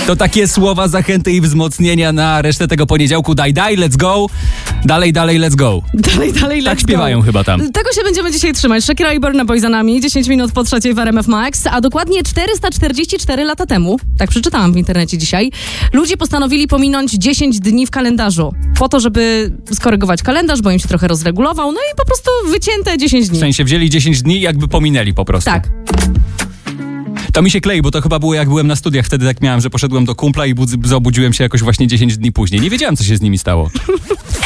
To takie słowa zachęty i wzmocnienia na resztę tego poniedziałku. Daj, let's go. Dalej, let's go. Dalej, let's Tak śpiewają chyba tam. Tego się będziemy dzisiaj trzymać. Shakira i Burna Boy za nami, 10 minut po 3 w RMF Max, a dokładnie 444 lata temu, tak przeczytałam w internecie dzisiaj, ludzie postanowili pominąć 10 dni w kalendarzu. Po to, żeby skorygować kalendarz, bo im się trochę rozregulował, no i po prostu wycięte 10 dni. W sensie wzięli 10 dni i jakby pominęli po prostu. Tak. To mi się klei, bo to chyba było jak byłem na studiach, wtedy tak miałem, że poszedłem do kumpla i obudziłem się jakoś właśnie 10 dni później. Nie wiedziałem, co się z nimi stało.